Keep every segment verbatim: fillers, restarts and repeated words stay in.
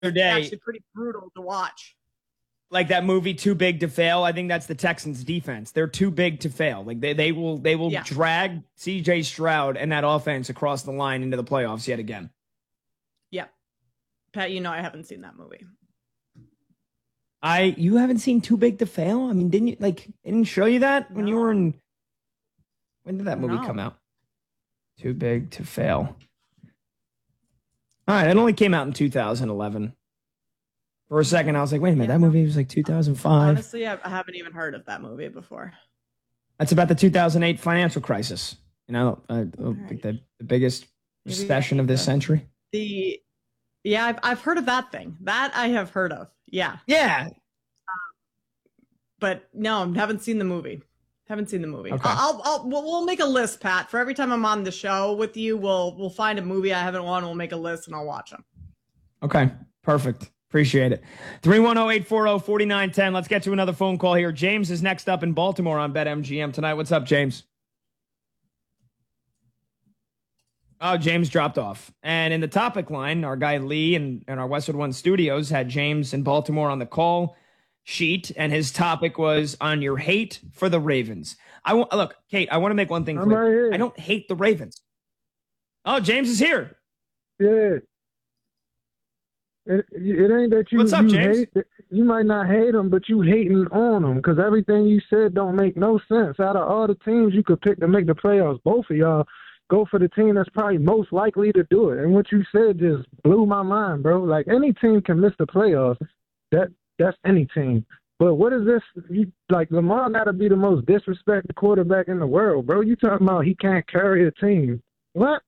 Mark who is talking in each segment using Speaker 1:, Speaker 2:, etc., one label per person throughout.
Speaker 1: other day,
Speaker 2: actually pretty brutal to watch.
Speaker 1: Like that movie Too Big to Fail. I think that's the Texans defense. They're too big to fail. Like they, they will they will
Speaker 2: Yeah.
Speaker 1: drag C J Stroud and that offense across the line into the playoffs yet again.
Speaker 2: Yeah. Pat, you know I haven't seen that movie.
Speaker 1: I you haven't seen Too Big to Fail? I mean, didn't you like didn't show you that when
Speaker 2: No.
Speaker 1: you were in when did that movie
Speaker 2: No.
Speaker 1: come out? Too Big to Fail. All right, it only came out in two thousand eleven. For a second, I was like, wait a minute,
Speaker 2: Yeah,
Speaker 1: that
Speaker 2: no.
Speaker 1: movie was like two thousand five.
Speaker 2: Honestly, I I haven't even heard of that movie before.
Speaker 1: That's about the two thousand eight financial crisis. You know, uh,
Speaker 2: right.
Speaker 1: the, the biggest
Speaker 2: Maybe
Speaker 1: recession
Speaker 2: I
Speaker 1: of this
Speaker 2: need to-
Speaker 1: century.
Speaker 2: The yeah, I've I've heard of that thing. That I have heard of. Yeah,
Speaker 1: Yeah.
Speaker 2: but no, I haven't seen the movie. Haven't seen the movie.
Speaker 1: Okay.
Speaker 2: I'll, I'll, I'll we'll, we'll make a list, Pat. For every time I'm on the show with you, we'll we'll find a movie I haven't won. We'll make a list and I'll watch them.
Speaker 1: Okay. Perfect. Appreciate it. three one zero, eight four zero, four nine one zero. Let's get to another phone call here. James is next up in Baltimore on BetMGM tonight. What's up, James? Oh, James dropped off. And in the topic line, our guy Lee and, and our Westwood One Studios had James in Baltimore on the call sheet, and his topic was on your hate for the Ravens. I want look, Kate, I want to make one thing
Speaker 3: I'm
Speaker 1: clear.
Speaker 3: right here.
Speaker 1: I don't hate the Ravens. Oh, James is here.
Speaker 3: Yeah. It, it ain't that you,
Speaker 1: What's up,
Speaker 3: you
Speaker 1: James?
Speaker 3: hate. You might not hate them, but you hating on them because everything you said don't make no sense. Out of all the teams you could pick to make the playoffs, both of y'all go for the team that's probably most likely to do it. And what you said just blew my mind, bro. Like any team can miss the playoffs. That that's any team. But what is this? You like Lamar got to be the most disrespected quarterback in the world, bro. You talking about he can't carry a team? What?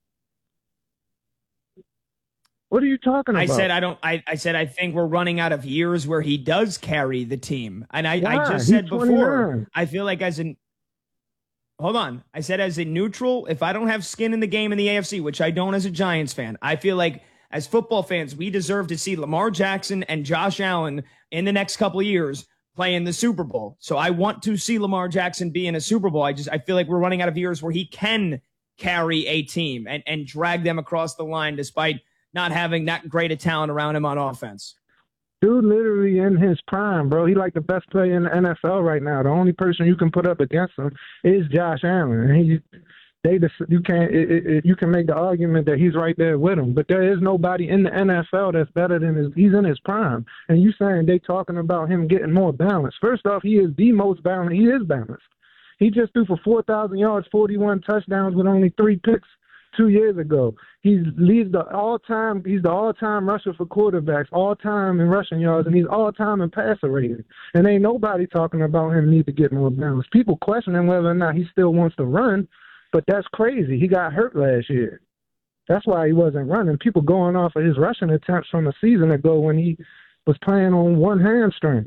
Speaker 3: What are you talking about?
Speaker 1: I said I don't. I, I said I think we're running out of years where he does carry the team, and I, I
Speaker 3: Why?
Speaker 1: just
Speaker 3: He's
Speaker 1: said before.
Speaker 3: twenty-nine.
Speaker 1: I feel like as an hold on, I said as a neutral, if I don't have skin in the game in the A F C, which I don't as a Giants fan, I feel like as football fans we deserve to see Lamar Jackson and Josh Allen in the next couple of years play in the Super Bowl. So I want to see Lamar Jackson be in a Super Bowl. I just I feel like we're running out of years where he can carry a team and and drag them across the line despite not having that great a talent around him on offense.
Speaker 3: Dude, literally in his prime, bro. He like the best player in the N F L right now. The only person you can put up against him is Josh Allen. And he, they, you can't, it, it, you can make the argument that he's right there with him, but there is nobody in the N F L that's better than his. He's in his prime, and you saying they talking about him getting more balanced. First off, he is the most balanced. He is balanced. He just threw for four thousand yards, forty-one touchdowns with only three picks two years ago. He leads the all-time. He's the all-time rusher for quarterbacks, all-time in rushing yards, and he's all-time in passer rating. And ain't nobody talking about him need to get more balance. People questioning whether or not he still wants to run, but that's crazy. He got hurt last year. That's why he wasn't running. People going off of his rushing attempts from a season ago when he was playing on one hamstring.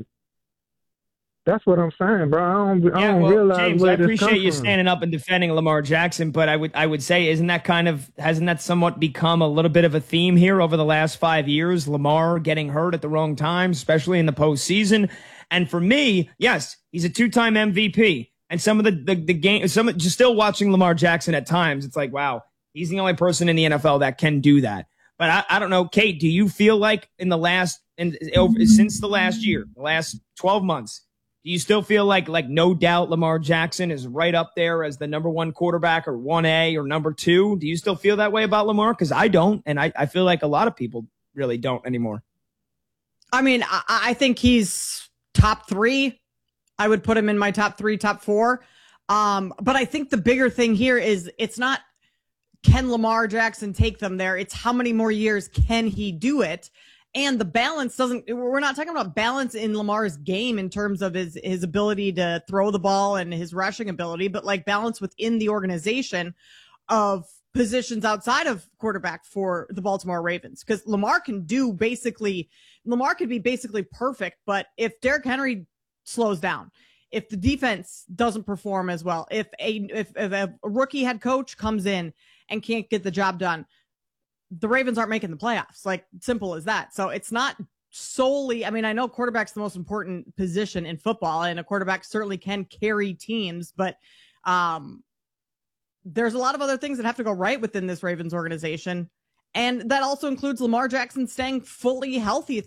Speaker 3: That's what I'm saying, bro. I don't, I
Speaker 1: Yeah,
Speaker 3: don't
Speaker 1: well,
Speaker 3: realize
Speaker 1: James,
Speaker 3: where
Speaker 1: I
Speaker 3: this
Speaker 1: appreciate
Speaker 3: come
Speaker 1: you
Speaker 3: from.
Speaker 1: standing up and defending Lamar Jackson, but I would I would say, isn't that kind of hasn't that somewhat become a little bit of a theme here over the last five years? Lamar getting hurt at the wrong time, especially in the postseason. And for me, yes, he's a two-time M V P. And some of the the, the game, some just still watching Lamar Jackson at times, it's like, wow, he's the only person in the N F L that can do that. But I, I don't know, Kate, do you feel like in the last in, over, since the last year, the last twelve months? Do you still feel like, like no doubt Lamar Jackson is right up there as the number one quarterback or one A or number two? Do you still feel that way about Lamar? Because I don't, and I, I feel like a lot of people really don't anymore.
Speaker 2: I mean, I, I think he's top three. I would put him in my top three, top four. Um, but I think the bigger thing here is it's not can Lamar Jackson take them there? It's how many more years can he do it? And the balance doesn't, we're not talking about balance in Lamar's game in terms of his, his ability to throw the ball and his rushing ability, but like balance within the organization of positions outside of quarterback for the Baltimore Ravens. Because Lamar can do basically, Lamar could be basically perfect, but if Derrick Henry slows down, if the defense doesn't perform as well, if a, if, if a rookie head coach comes in and can't get the job done, the Ravens aren't making the playoffs. Like, simple as that. So it's not solely, I mean, I know quarterback's the most important position in football, and a quarterback certainly can carry teams, but um, there's a lot of other things that have to go right within this Ravens organization. And that also includes Lamar Jackson staying fully healthy